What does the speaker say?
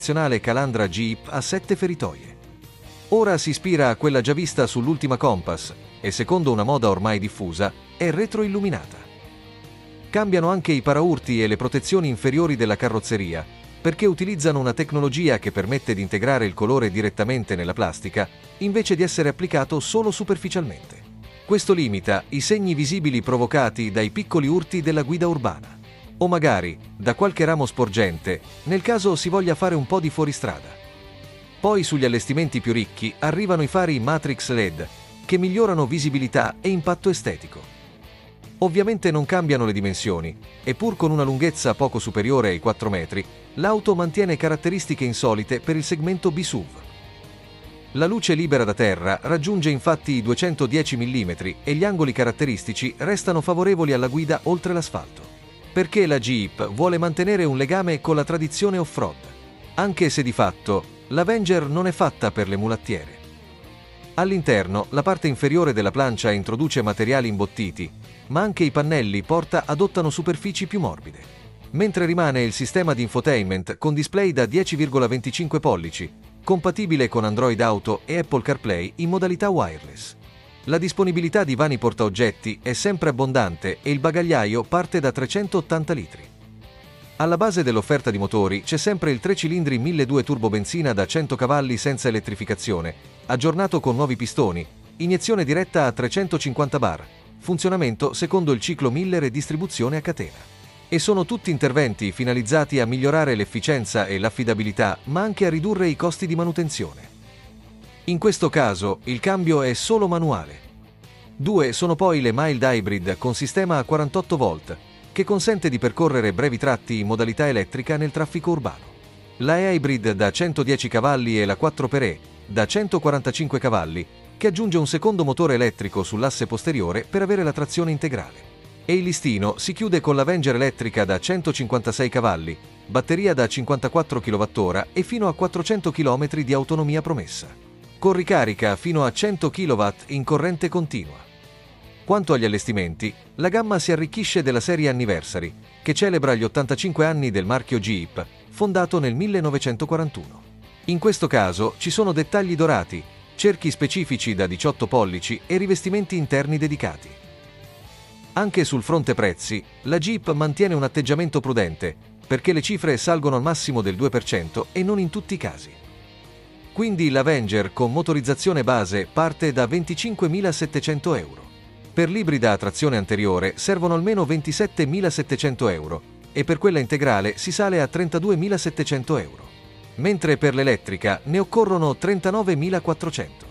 tradizionale calandra Jeep a 7 feritoie. Ora si ispira a quella già vista sull'ultima Compass e, secondo una moda ormai diffusa, è retroilluminata. Cambiano anche i paraurti e le protezioni inferiori della carrozzeria, perché utilizzano una tecnologia che permette di integrare il colore direttamente nella plastica, invece di essere applicato solo superficialmente. Questo limita i segni visibili provocati dai piccoli urti della guida urbana, o magari da qualche ramo sporgente, nel caso si voglia fare un po' di fuoristrada. Poi sugli allestimenti più ricchi arrivano i fari Matrix LED, che migliorano visibilità e impatto estetico. Ovviamente non cambiano le dimensioni, e pur con una lunghezza poco superiore ai 4 metri, l'auto mantiene caratteristiche insolite per il segmento B-SUV. La luce libera da terra raggiunge infatti i 210 mm e gli angoli caratteristici restano favorevoli alla guida oltre l'asfalto. Perché la Jeep vuole mantenere un legame con la tradizione off-road, anche se di fatto l'Avenger non è fatta per le mulattiere. All'interno, la parte inferiore della plancia introduce materiali imbottiti, ma anche i pannelli porta adottano superfici più morbide. Mentre rimane il sistema di infotainment con display da 10,25 pollici, compatibile con Android Auto e Apple CarPlay in modalità wireless. La disponibilità di vani portaoggetti è sempre abbondante e il bagagliaio parte da 380 litri. Alla base dell'offerta di motori c'è sempre il 3 cilindri 1200 turbo benzina da 100 cavalli senza elettrificazione, aggiornato con nuovi pistoni, iniezione diretta a 350 bar, funzionamento secondo il ciclo Miller e distribuzione a catena. E sono tutti interventi finalizzati a migliorare l'efficienza e l'affidabilità, ma anche a ridurre i costi di manutenzione. In questo caso il cambio è solo manuale. 2 sono poi le mild hybrid con sistema a 48 volt, che consente di percorrere brevi tratti in modalità elettrica nel traffico urbano. La hybrid da 110 cavalli e la 4xe da 145 cavalli, che aggiunge un secondo motore elettrico sull'asse posteriore per avere la trazione integrale. E il listino si chiude con l'Avenger elettrica da 156 cavalli, batteria da 54 kWh e fino a 400 km di autonomia promessa, con ricarica fino a 100 kW in corrente continua. Quanto agli allestimenti, la gamma si arricchisce della serie Anniversary, che celebra gli 85 anni del marchio Jeep, fondato nel 1941. In questo caso ci sono dettagli dorati, cerchi specifici da 18 pollici e rivestimenti interni dedicati. Anche sul fronte prezzi, la Jeep mantiene un atteggiamento prudente, perché le cifre salgono al massimo del 2% e non in tutti i casi. Quindi l'Avenger con motorizzazione base parte da 25.700 euro. Per l'ibrida a trazione anteriore servono almeno 27.700 euro e per quella integrale si sale a 32.700 euro. Mentre per l'elettrica ne occorrono 39.400.